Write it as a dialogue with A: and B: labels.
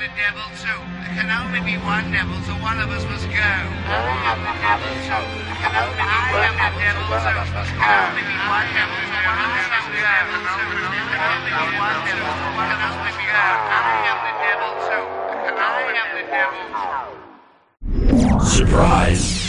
A: the devil too. There can only be one devil, so one of us must go. I am the devil too. There can only be one devil, so one of us must go. There can only be one devil, so one of us must go. There can only be one devil, so one of us must go. I am the devil too. I am the devil.
B: Surprise!